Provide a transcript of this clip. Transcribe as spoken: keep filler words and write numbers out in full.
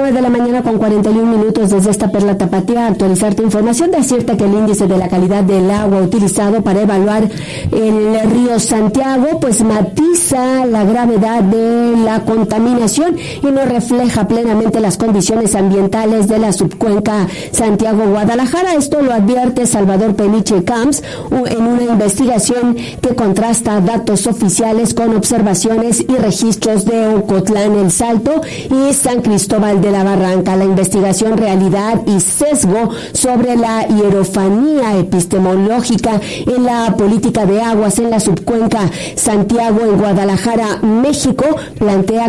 nueve de la mañana con cuarenta y un minutos desde esta Perla Tapatía. Actualizarte información. Decirte que el índice de la calidad del agua utilizado para evaluar el río Santiago pues matiza la gravedad de la contaminación y no refleja plenamente las condiciones ambientales de la subcuenca Santiago-Guadalajara. Esto lo advierte Salvador Peniche Camps en una investigación que contrasta datos oficiales con observaciones y registros de Ocotlán, El Salto y San Cristóbal de la Barranca. La investigación, realidad y sesgo sobre la hierofanía epistemológica en la política de aguas en la subcuenca Santiago en Guadalajara, México, plantea